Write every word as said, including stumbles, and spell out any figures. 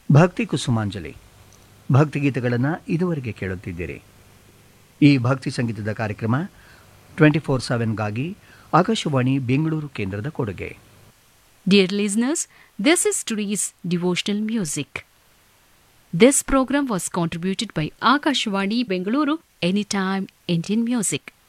ಭಕ್ತಿ ಕುಸುಮಾಂಜಲಿ ಭಕ್ತಿಗೀತೆಗಳನ್ನು ಇದುವರೆಗೆ ಕೇಳುತ್ತಿದ್ದೀರಿ. ಈ ಭಕ್ತಿ ಸಂಗೀತದ ಕಾರ್ಯಕ್ರಮ ಟ್ವೆಂಟಿ ಫೋರ್ ಸೆವೆನ್ಗಾಗಿ ಆಕಾಶವಾಣಿ ಬೆಂಗಳೂರು ಕೇಂದ್ರದ ಕೊಡುಗೆ. Dear listeners, this is today's devotional music. This program was contributed by Akashvani Bengaluru Anytime Indian Music.